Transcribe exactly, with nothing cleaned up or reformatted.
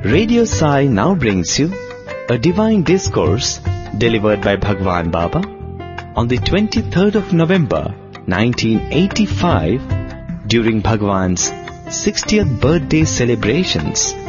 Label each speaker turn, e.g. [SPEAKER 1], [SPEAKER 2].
[SPEAKER 1] Radio Sai now brings you a divine discourse delivered by Bhagwan Baba on the twenty-third of November nineteen eighty-five during Bhagwan's sixtieth birthday celebrations